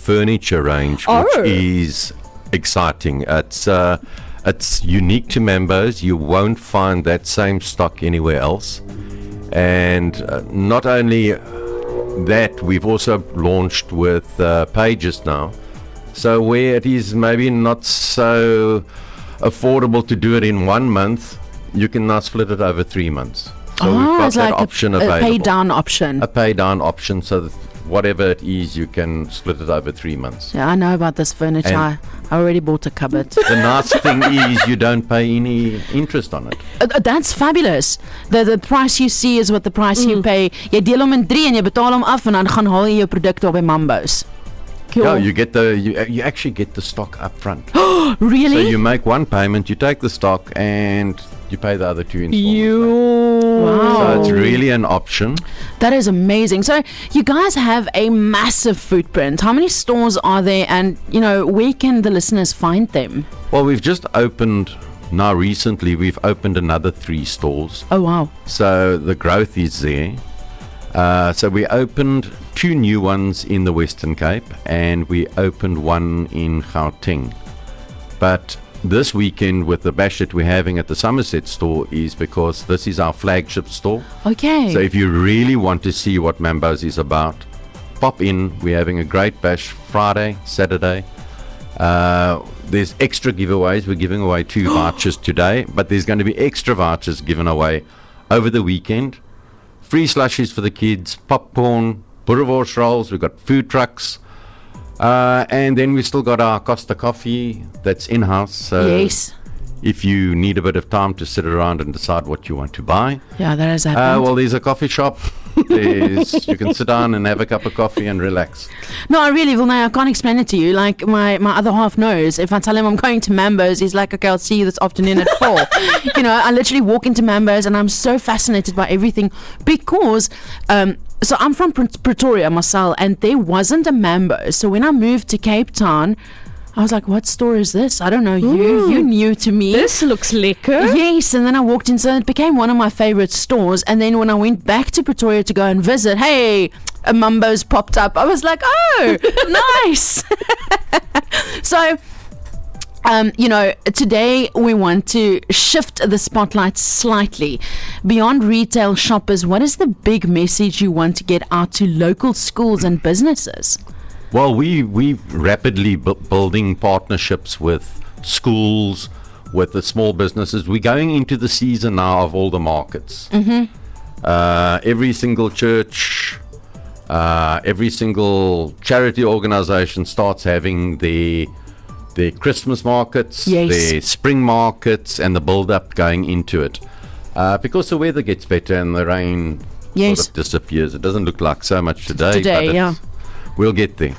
furniture range, which is exciting. It's unique to members. You won't find that same stock anywhere else. And not only that, we've also launched with Pages now. So where it is maybe not so affordable to do it in 1 month, you can now split it over 3 months. So we've got it's that like option a available. pay down option. A pay down option, so that whatever it is, you can split it over 3 months. Yeah, I know about this furniture. I already bought a cupboard. The nice thing is you don't pay any interest on it. That's fabulous. The price you see is what the price you pay. Jy deel hom in 3 en jy betaal hom af en dan gaan haal jy jou produkte op by Mambo's. Cool. Yeah, you actually get the stock up front. Really? So you make one payment, you take the stock, and you pay the other 2 installments. Wow. So it's really an option. That is amazing. So you guys have a massive footprint. How many stores are there, and where can the listeners find them? Well, we've just opened, now recently, we've opened another 3 stores. Oh wow. So the growth is there. So we opened 2 new ones in the Western Cape, and we opened one in Gauteng. But this weekend, with the bash that we're having at the Somerset store, is because this is our flagship store. Okay. So if you really want to see what Mambo's is about, pop in. We're having a great bash Friday, Saturday. There's extra giveaways. We're giving away 2 vouchers today, but there's going to be extra vouchers given away over the weekend. Free slushies for the kids, popcorn, boerewors rolls. We've got food trucks. And then we still got our Costa coffee that's in-house. So yes. if you need a bit of time to sit around and decide what you want to buy. Yeah, that has happened. Well, there's a coffee shop. You can sit down and have a cup of coffee and relax. No, I really will. I can't explain it to you. Like my other half knows. If I tell him I'm going to Mambo's, he's like, okay, I'll see you this afternoon at 4. I literally walk into Mambo's and I'm so fascinated by everything because so I'm from Pretoria, Marcel, and there wasn't a Mambo's. So when I moved to Cape Town, I was like, what store is this? I don't know. You new to me. This looks lekker. Yes, and then I walked in, so it became one of my favorite stores. And then when I went back to Pretoria to go and visit, hey, a Mambo's popped up. I was like, oh, nice. So, today we want to shift the spotlight slightly. Beyond retail shoppers, what is the big message you want to get out to local schools and businesses? Well, we rapidly building partnerships with schools, with the small businesses. We're going into the season now of all the markets. Every single church, every single charity organization starts having their Christmas markets, their spring markets, and the build-up going into it. Because the weather gets better and the rain sort of disappears. It doesn't look like so much today, but we'll get there.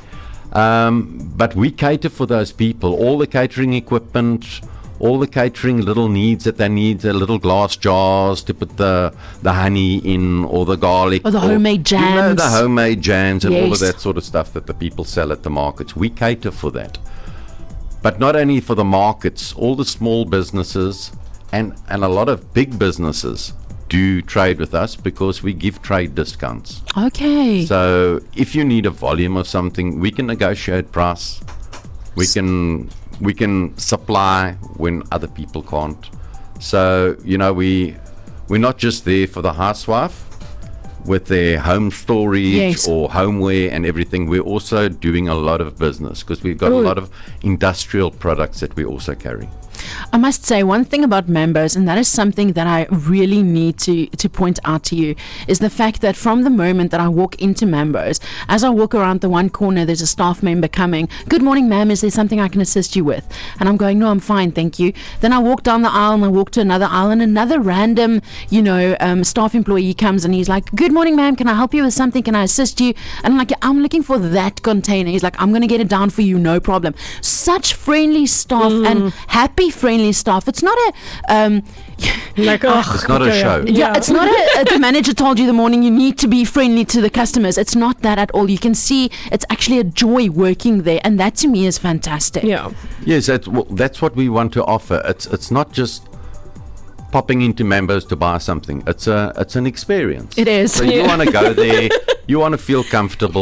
But we cater for those people. All the catering equipment, all the catering little needs that they need, the little glass jars to put the honey in, or the garlic. Or the homemade jams. The homemade jams and all of that sort of stuff that the people sell at the markets. We cater for that. But not only for the markets, all the small businesses and a lot of big businesses do trade with us because we give trade discounts. Okay. So if you need a volume of something, we can negotiate price. We can supply when other people can't. So we're not just there for the housewife with their home storage or homeware and everything. We're also doing a lot of business because we've got a lot of industrial products that we also carry. I must say one thing about Mambo's, and that is something that I really need to point out to you, is the fact that from the moment that I walk into Mambo's, as I walk around the one corner, there's a staff member coming. Good morning, ma'am. Is there something I can assist you with? And I'm going, no, I'm fine, thank you. Then I walk down the aisle and I walk to another aisle, and another random, staff employee comes and he's like, good morning, ma'am. Can I help you with something? Can I assist you? And I'm like, I'm looking for that container. He's like, I'm going to get it down for you, no problem. Such friendly staff and happy friendly staff. It's not a it's not a show. It's not the manager told you the morning you need to be friendly to the customers. It's not that at all. You can see it's actually a joy working there, and that to me is fantastic. Yes, that's what we want to offer. It's not just popping into Mambo's to buy something. It's an experience. It is. So you want to go there, you want to feel comfortable,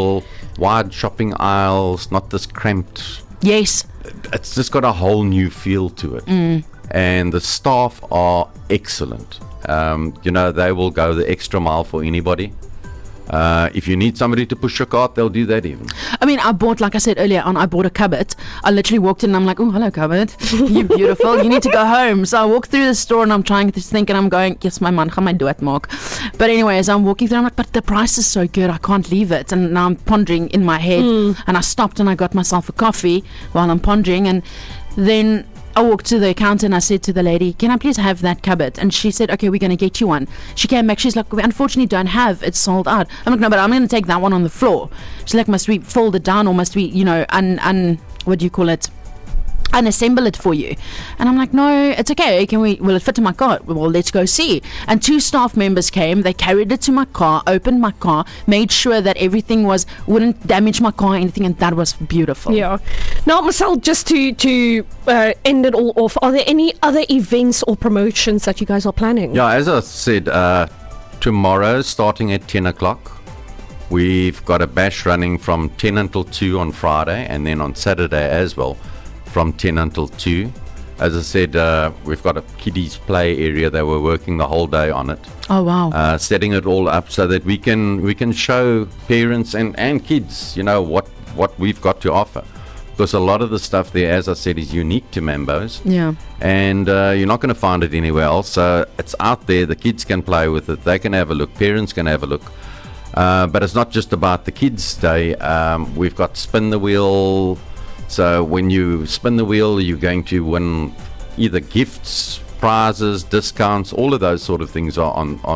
wide shopping aisles, not this cramped. Yes. It's just got a whole new feel to it. And the staff are excellent. They will go the extra mile for anybody. If you need somebody to push your cart, they'll do that even. I mean, I bought, like I said earlier on, I bought a cupboard. I literally walked in and I'm like, oh, hello, cupboard. You're beautiful. You need to go home. So I walk through the store and I'm trying to think and I'm going, yes, my man, gaan my dood maak. But anyway, as I'm walking through, I'm like, but the price is so good. I can't leave it. And now I'm pondering in my head. And I stopped and I got myself a coffee while I'm pondering. And then I walked to the counter and I said to the lady, can I please have that cupboard? And she said, okay, we're going to get you one. She came back, she's like, we unfortunately don't have, it's sold out. I'm like, no, but I'm going to take that one on the floor. She's like, must we fold it down or must we, what do you call it? Unassemble it for you. And I'm like, no, it's okay. Will it fit in my car? Well, let's go see. And 2 staff members came, they carried it to my car, opened my car, made sure that everything wouldn't damage my car or anything, and that was beautiful. Yeah. Now, Marcel, just to end it all off, are there any other events or promotions that you guys are planning? Yeah, as I said, tomorrow starting at 10 o'clock, we've got a bash running from 10 until 2 on Friday, and then on Saturday as well, from 10 until 2. As I said, we've got a kiddies play area. They were working the whole day on it. Oh, wow. Setting it all up so that we can show parents and kids, what we've got to offer. Because a lot of the stuff there, as I said, is unique to Mambo's. Yeah. And you're not going to find it anywhere else. So it's out there. The kids can play with it. They can have a look. Parents can have a look. But it's not just about the kids' day. We've got spin the wheel. So when you spin the wheel, you're going to win either gifts, prizes, discounts. All of those sort of things are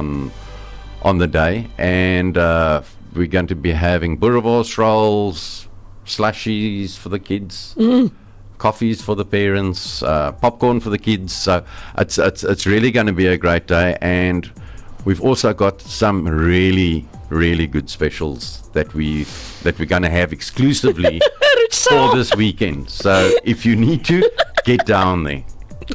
on the day. And we're going to be having boerewors rolls, slushies for the kids, coffees for the parents, popcorn for the kids. So it's really going to be a great day. And we've also got some really, really good specials that we're going to have exclusively for this weekend. So if you need to, get down there.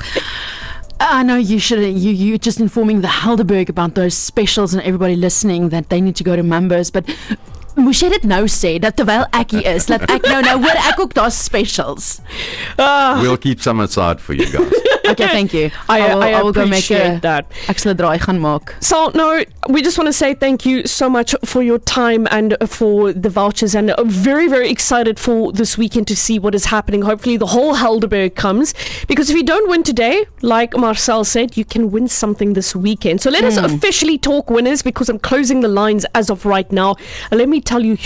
I know you shouldn't. You're just informing the Helderberg about those specials and everybody listening that they need to go to Mambo's. But moes jy dit nou sê dat terwyl ek hier is, dat ek nou hoor ek ook daar specials. We'll keep some aside for you guys. Okay, thank you. I will go make that. Ek sal 'n draai gaan maak. So, no, we just want to say thank you so much for your time and for the vouchers, and very, very excited for this weekend to see what is happening. Hopefully the whole Helderberg comes, because if you don't win today, like Marcel said, you can win something this weekend. So let us officially talk winners, because I'm closing the lines as of right now. And let me tell you,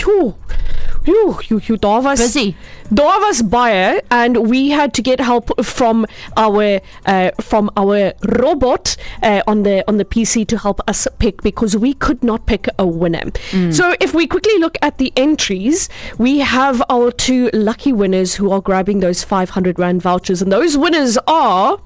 daar was baie, and we had to get help from our robot on the PC to help us pick, because we could not pick a winner. So if we quickly look at the entries, we have our 2 lucky winners who are grabbing those 500 Rand vouchers, and those winners are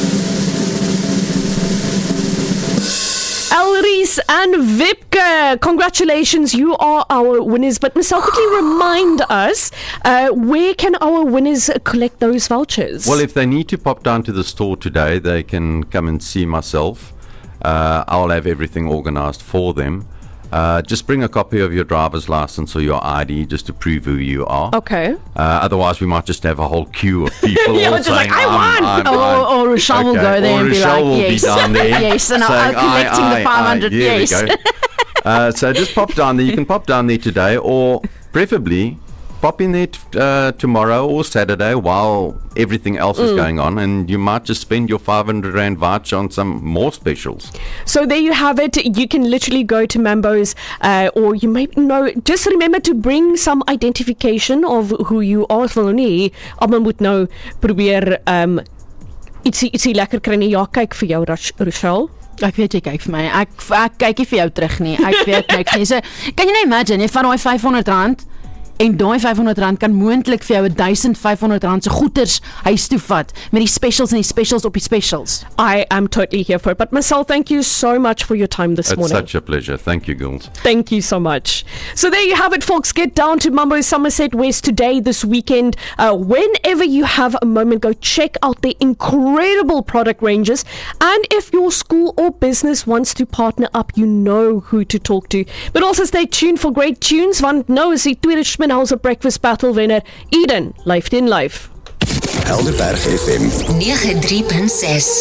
Elries and Vipke. Congratulations, you are our winners. But Marcel, quickly remind us, where can our winners collect those vouchers? Well, if they need to pop down to the store today, they can come and see myself. I'll have everything organized for them. Just bring a copy of your driver's license or your ID just to prove who you are. Okay. Otherwise, we might just have a whole queue of people all just saying, like, I won! Or Rochelle will go there and be Rochelle like, will yes. be down there Yes, and saying, I'm collecting the 500, there yes. we go. So just pop down there. You can pop down there today, or preferably pop in there tomorrow or Saturday while everything else is going on, and you might just spend your 500 Rand voucher on some more specials. So there you have it. You can literally go to Mambo's, or you may just remember to bring some identification of who you are. Almal moet nou probeer ietsie lekker kry nie. Ja, kyk vir jou, Rochelle. Ek weet jy kyk vir my. Ek kyk nie vir jou terug nie. Ek weet niks nie. So, kan jy nou imagine, jy van daai 500 Rand, En daai R500 kan moontlik vir jou R1,500 se goeders huis toe vat met die specials en die specials op die specials. I am totally here for it. But Marcel, thank you so much for your time this It's morning. such a pleasure. Thank you, girls. Thank you so much. So there you have it, folks. Get down to Mambo Somerset West today, this weekend. Whenever you have a moment, go check out the incredible product ranges. And if your school or business wants to partner up, you know who to talk to. But also stay tuned for great tunes. Want nou is die tweede Schminhauser Breakfast Battle winner, Eden, Life in Life. Helderberg FM 93.6